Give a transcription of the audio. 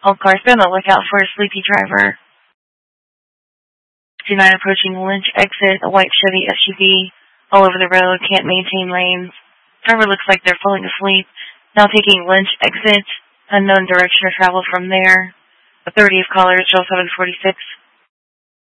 All cars be on the lookout for a sleepy driver. 59 approaching Lynch exit, a white Chevy SUV, all over the road, can't maintain lanes. Driver looks like they're falling asleep. Now taking Lynch exit, unknown direction of travel from there. A 30 of callers, 0746.